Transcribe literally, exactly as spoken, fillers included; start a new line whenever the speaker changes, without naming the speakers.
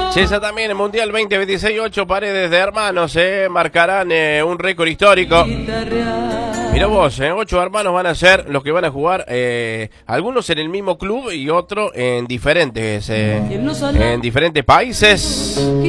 Chesa también, el Mundial veinte veintiséis, ocho paredes de hermanos, eh, marcarán eh, un récord histórico. Mirá vos, eh, ocho hermanos van a ser los que van a jugar, eh, algunos en el mismo club y otros en diferentes, eh, en diferentes países.